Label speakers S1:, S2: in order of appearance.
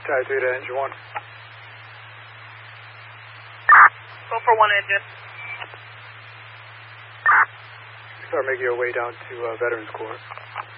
S1: Type 3 to engine 1.
S2: Go for 1 engine.
S1: Start making your way down to Veterans Court.